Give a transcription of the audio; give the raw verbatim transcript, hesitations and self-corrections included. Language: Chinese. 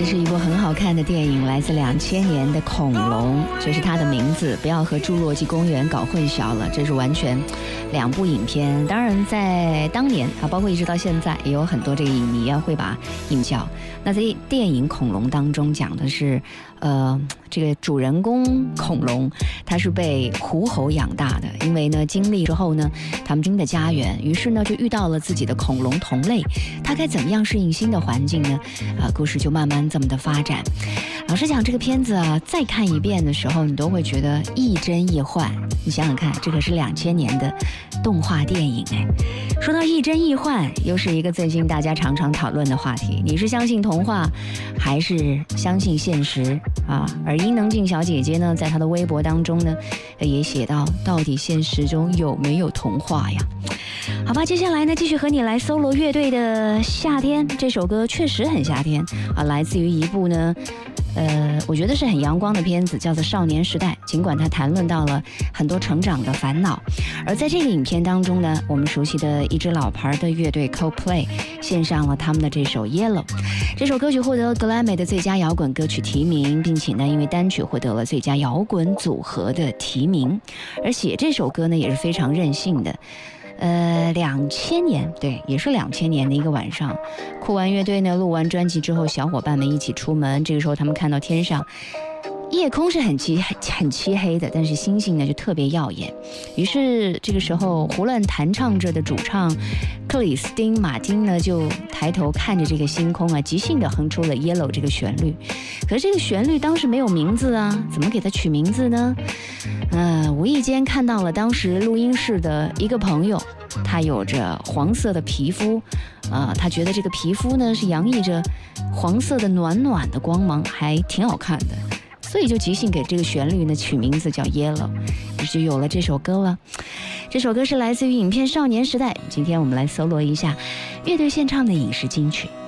是一部很好看的电影，来自两千年的《恐龙》，这是它的名字，不要和《侏罗纪公园》搞混淆了，这是完全两部影片。当然，在当年啊，包括一直到现在，也有很多这个影迷啊会把映叫。那在电影《恐龙》当中讲的是，呃，这个主人公恐龙，他是被狐猴养大的，因为呢，经历之后呢，他们新的家园，于是呢就遇到了自己的恐龙同类，他该怎么样适应新的环境呢？啊，故事就慢慢这么的发展。老实讲，这个片子啊，再看一遍的时候，你都会觉得亦真亦幻。你想想看，这可是两千年的动画电影哎。说到亦真亦幻，又是一个最近大家常常讨论的话题。你是相信童话，还是相信现实啊？而伊能静小姐姐呢，在她的微博当中呢，也写到，到底现实中有没有童话呀？好吧，接下来呢，继续和你来搜罗乐队的《夏天》这首歌，确实很夏天啊，来自于一部呢。呃，我觉得是很阳光的片子，叫做《少年时代》。尽管它谈论到了很多成长的烦恼，而在这个影片当中呢，我们熟悉的一支老牌的乐队 Coldplay 献上了他们的这首《Yellow》。这首歌曲获得了格莱美的最佳摇滚歌曲提名，并且呢，因为单曲获得了最佳摇滚组合的提名。而写这首歌呢，也是非常任性的。呃，两千年，对，也是两千年的一个晚上，酷玩乐队呢录完专辑之后，小伙伴们一起出门，这个时候他们看到天上夜空是很漆很漆黑的，但是星星呢就特别耀眼。于是这个时候胡乱弹唱着的主唱克里斯汀·马丁呢就抬头看着这个星空啊，即兴的哼出了 Yellow 这个旋律。可是这个旋律当时没有名字啊，怎么给它取名字呢？呃，无意间看到了当时录音室的一个朋友，他有着黄色的皮肤，呃，他觉得这个皮肤呢是洋溢着黄色的暖暖的光芒，还挺好看的。所以就即兴给这个旋律呢取名字叫 Yellow， 于是就有了这首歌了。这首歌是来自于影片《少年时代》，今天我们来搜罗一下乐队献唱的影视金曲。